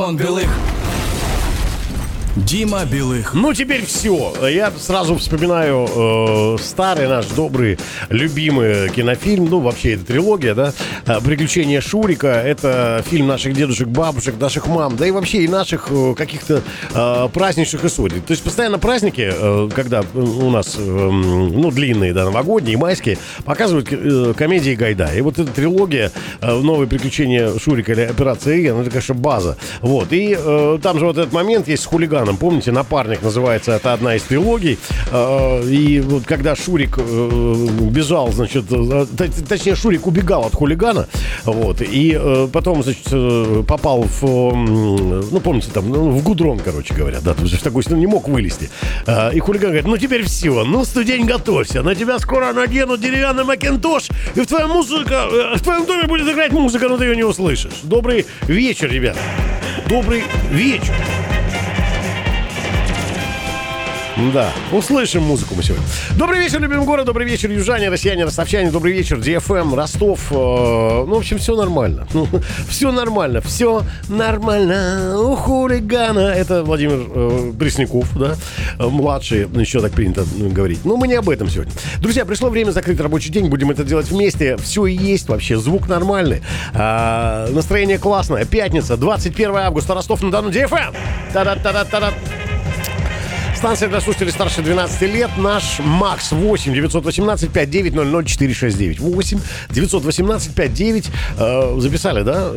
Антон Белых. Дима Белых. Ну, теперь все. Я сразу вспоминаю старый наш добрый, любимый кинофильм. Ну, вообще, это трилогия, да? «Приключения Шурика». Это фильм наших дедушек, бабушек, наших мам, да и вообще и наших каких-то праздничных историй. То есть постоянно праздники, когда у нас, ну, длинные, да, новогодние, майские, показывают комедии Гайдая. И вот эта трилогия «Новые приключения Шурика» или «Операция Ы», ну, это, конечно, база. Вот. И там же вот этот момент есть с хулиганом. Помните, «Напарник» называется, это одна из трилогий. И вот когда Шурик бежал, значит, точнее, Шурик убегал от хулигана, вот, и потом, значит, попал в, ну, помните, там, в гудрон, короче говоря, да, в такой, не мог вылезти. И хулиган говорит: ну, теперь все, ну, студень, готовься, на тебя скоро наденут деревянный макинтош, и в твоем доме будет играть музыка, но ты ее не услышишь. Добрый вечер, ребят. Добрый вечер. Да, услышим музыку мы сегодня. Добрый вечер, любимый город, добрый вечер, южане, россияне, ростовчане, добрый вечер, DFM, Ростов. Ну, в общем, все нормально. Все нормально, все нормально. У хулигана. Это Владимир Пресняков, да, младший, еще так принято говорить. Но мы не об этом сегодня. Друзья, пришло время закрыть рабочий день, будем это делать вместе. Все есть вообще, звук нормальный. Настроение классное. Пятница, 21 августа, Ростов-на-Дону, DFM. Та-да-та-да-та-да. Станция для слушателей старше 12 лет. Наш МАКС 8 918 5900 469. 8 918 59. Записали, да?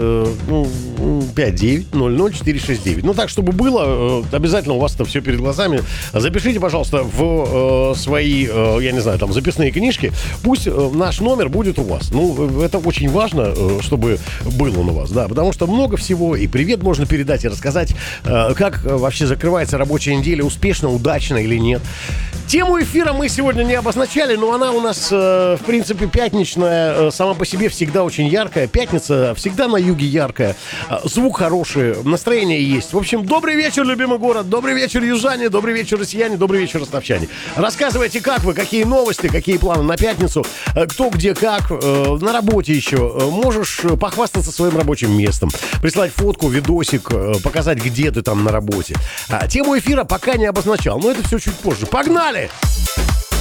5900 469. Ну так, чтобы было, обязательно у вас это все перед глазами. Запишите, пожалуйста, в свои, я не знаю, там, записные книжки. Пусть наш номер будет у вас. Ну, это очень важно, чтобы был он у вас, да. Потому что много всего. И привет можно передать и рассказать, как вообще закрывается рабочая неделя, успешно, удачно или нет. Тему эфира мы сегодня не обозначали, но она у нас, в принципе, пятничная, сама по себе всегда очень яркая. Пятница всегда на юге яркая. Звук хороший, настроение есть. В общем, добрый вечер, любимый город, добрый вечер, южане, добрый вечер, россияне, добрый вечер, ростовчане. Рассказывайте, как вы, какие новости, какие планы на пятницу, кто, где, как, на работе еще. Можешь похвастаться своим рабочим местом, прислать фотку, видосик, показать, где ты там на работе. Тему эфира пока не обозначал, но это все чуть позже. Погнали!